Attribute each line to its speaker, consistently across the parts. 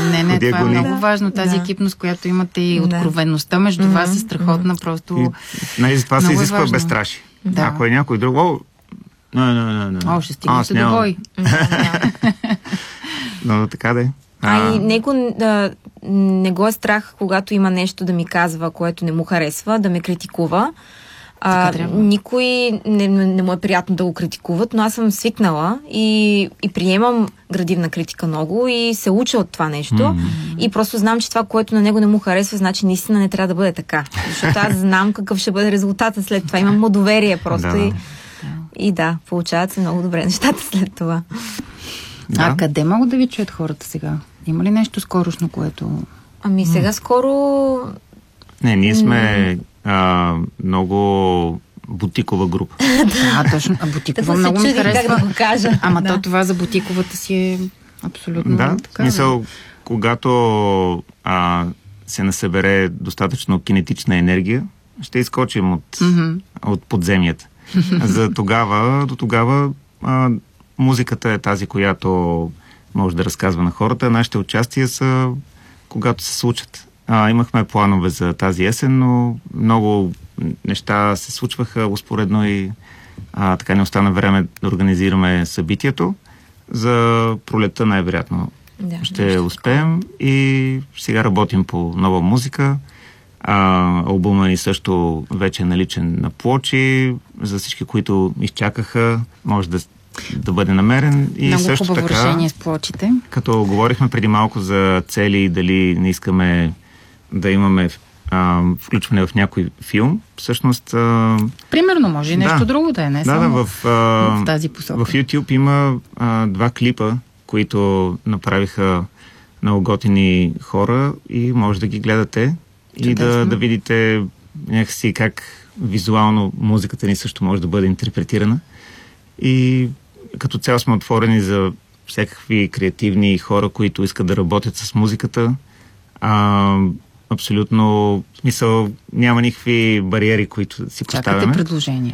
Speaker 1: Не, това е много важно. Тази екипност, която имате и откровеността между вас е страхотна, просто
Speaker 2: това се изисква безстрашие. Ако е някой друг,
Speaker 1: ще стигнете до бой.
Speaker 2: Но така да е.
Speaker 3: И него не го е страх, когато има нещо да ми казва, което не му харесва, да ме критикува. Никой не му е приятно да го критикуват, но аз съм свикнала и приемам градивна критика много и се уча от това нещо. И просто знам, че това, което на него не му харесва, значи наистина не трябва да бъде така. Защото аз знам какъв ще бъде резултатът след това. Имам му доверие просто и получават се много добре нещата след това.
Speaker 1: Къде могат да ви чуят хората сега? Има ли нещо скорошно, което...
Speaker 3: Сега скоро...
Speaker 2: ние сме много бутикова група.
Speaker 1: Точно. Бутикова много ми харесва.
Speaker 3: Как да го кажа.
Speaker 1: То това за бутиковата си е абсолютно така.
Speaker 2: Мисъл, когато се насъбере достатъчно кинетична енергия, ще изскочим от подземията. До тогава музиката е тази, която може да разказва на хората. Нашите участия са когато се случат. Имахме планове за тази есен, но много неща се случваха успоредно и така не остана време да организираме събитието. За пролетта най-вероятно ще успеем и сега работим по нова музика. Албума ни също вече е наличен на плочи. За всички, които изчакаха, може да бъде намерен. И
Speaker 1: много
Speaker 2: също
Speaker 1: хубаво
Speaker 2: така,
Speaker 1: решение с плочите.
Speaker 2: Като говорихме преди малко за цели и дали не искаме да имаме включване в някой филм, всъщност...
Speaker 1: Примерно, може и нещо друго да е, не само в тази посока.
Speaker 2: В YouTube има 2 клипа, които направиха много готини хора и може да ги гледате. Чудесно. И да видите някакси как визуално музиката ни също може да бъде интерпретирана. И като цяло сме отворени за всякакви креативни хора, които искат да работят с музиката. Абсолютно, в смисъл, няма никакви бариери, които си поставяме.
Speaker 1: Чакате предложения.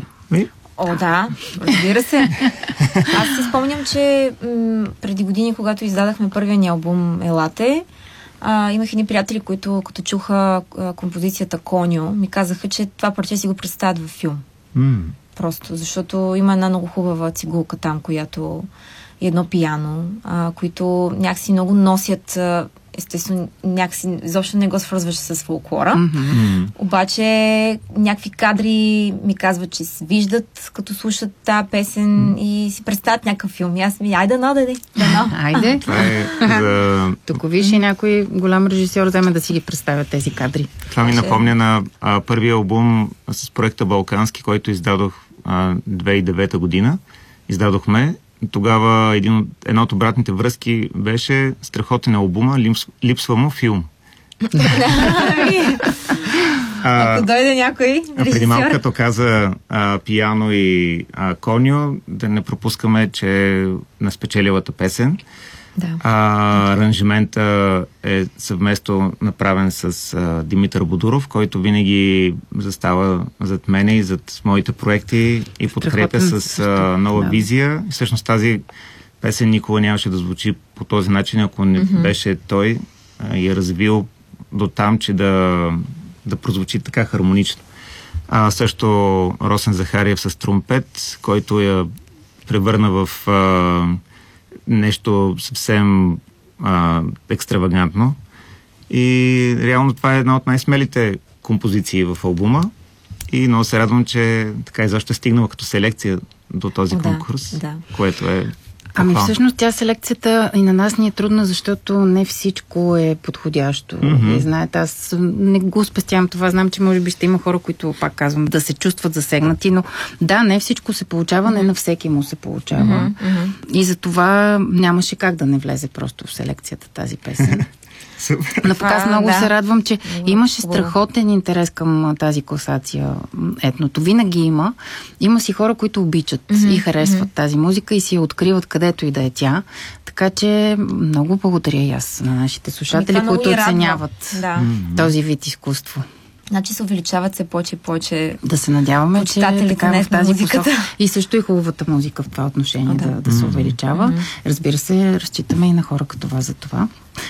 Speaker 3: Разбира се. Аз си спомням, че преди години, когато издадахме първия ни албум Елате, имах едни приятели, които като чуха композицията Коньо, ми казаха, че това парче си го представят във филм. Просто, защото има една много хубава цигулка там, която и едно пияно, които някакси много носят, естествено, някакси изобщо не го свързваше с фолклора. Обаче някакви кадри ми казват, че се виждат, като слушат тази песен и си представят някакъв филм. И аз айде.
Speaker 1: Айде. Тук виж и някой голям режисьор вземе да си ги представя тези кадри.
Speaker 2: Това ми напомня на първия албум с проекта Балкански, който издадох 2009 година. Издадохме. Тогава една от обратните връзки беше страхотен албума, липсва му филм.
Speaker 3: Ако дойде някой режисьор.
Speaker 2: Преди малко като каза пияно и Коньо, да не пропускаме, че на спечелилата песен. Аранжимента е съвместно направен с Димитър Бодуров, който винаги застава зад мене и зад моите проекти и подкрепя с нова визия. И всъщност тази песен никога нямаше да звучи по този начин, ако не беше той и развил до там, че да прозвучи така хармонично. Също Росен Захариев с тромпет, който я превърна в нещо съвсем екстравагантно. И реално това е една от най-смелите композиции в албума. И много се радвам, че така изобщо е стигнала като селекция до този конкурс, което е...
Speaker 1: Всъщност тя селекцията и на нас ни е трудна, защото не всичко е подходящо. И знаете, аз не го спестявам това. Знам, че може би ще има хора, които, пак казвам, да се чувстват засегнати, но не всичко се получава, не на всеки му се получава. И за това нямаше как да не влезе просто в селекцията тази песен. Но пък аз много се радвам, че имаше страхотен интерес към тази класация етното. Винаги има. Има си хора, които обичат и харесват тази музика и си я откриват където и да е тя. Така че много благодаря и аз на нашите слушатели, които оценяват този вид изкуство.
Speaker 3: Значи се увеличават се повече и повече.
Speaker 1: Да се надяваме, че така в тази посока. И също и хубавата музика в това отношение да се увеличава. Разбира се, разчитаме и на хора като вас за това.